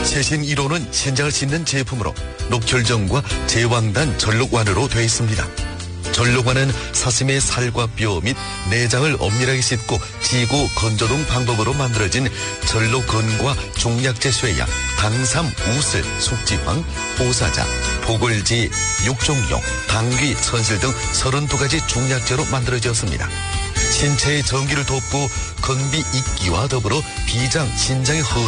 최신 1호는 신장을 씻는 제품으로 녹혈정과 제왕단 전록완으로 되어 있습니다. 전록완은 사슴의 살과 뼈 및 내장을 엄밀하게 씻고 지고 건조 등 방법으로 만들어진 전록건과 종약제 쇠약, 당삼, 우슬, 숙지황, 보사자, 보글지, 육종용, 당귀, 선실 등 32가지 중약제로 만들어졌습니다. 신체의 정기를 돕고 건비 익기와 더불어 비장, 신장의